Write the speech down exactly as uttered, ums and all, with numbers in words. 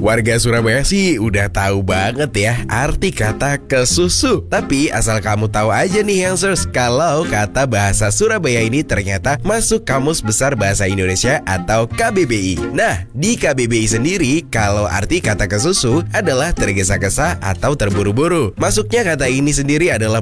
Warga Surabaya sih udah tahu banget ya arti kata kesusu. Tapi asal kamu tahu aja nih Youngsters, kalau kata bahasa Surabaya ini ternyata masuk Kamus Besar Bahasa Indonesia atau K B B I. Nah, di K B B I sendiri, kalau arti kata kesusu adalah tergesa-gesa atau terburu-buru. Masuknya kata ini sendiri adalah